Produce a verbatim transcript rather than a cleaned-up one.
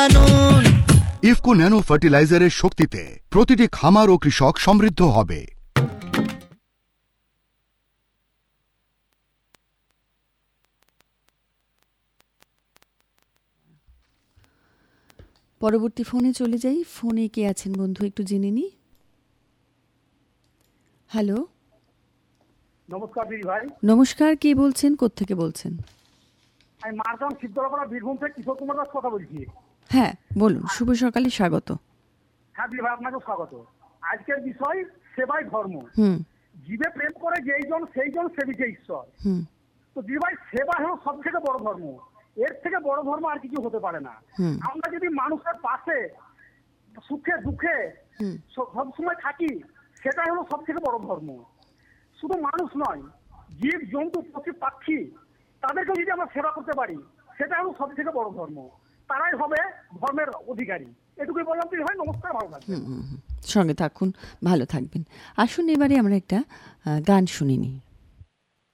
জানুন। ইফকো ন্যানো ফার্টিলাইজারের শক্তিতে প্রতিটি খামার ও কৃষক সমৃদ্ধ হবে। পরবর্তী ফোনে চলে যাই। ফোনে কে আছেন বন্ধু একটু জেনে নি। হ্যালো, নমস্কার দিদি ভাই। নমস্কার, কে বলছেন, কোত্থেকে বলছেন? আমি মারজান সিদ্ধরাপাড়া বীরভূম থেকে কিশোর কুমার দাস কথা বলছি। হ্যাঁ বলুন, শুভ সকালে স্বাগত। হ্যাঁ দিদি ভাই, আপনাকে স্বাগত। আজকের বিষয় সেবাই ধর্ম। হুম জীবে প্রেম করে যেই জন সেই জন সেবিছে ঈশ্বর। হুম তো দিদি ভাই, সেবা হলো সব থেকে বড় ধর্ম। এর থেকে বড় ধর্ম আর কিছু হতে পারে না। হুম আমরা যদি মানুষের পাশে সুখে দুঃখে হুম সবসময় থাকি, সেটাই হলো সব থেকে বড় ধর্ম। শুধু মানুষ নয়, জীব জন্তু পশু পাখি তাদেরকেও যদি আমরা সেবা করতে পারি, সেটা হলো সব থেকে বড় ধর্ম। তারাই হবে ধর্মের অধিকারী। এটুকুই বললাম দিদি ভাই। নমস্কার, ভালো থাকবেন। হুম হুম হুম। সঙ্গে থাকুন, ভালো থাকবেন। আসুন এবারে আমরা একটা আহ, গান শুনে নিই।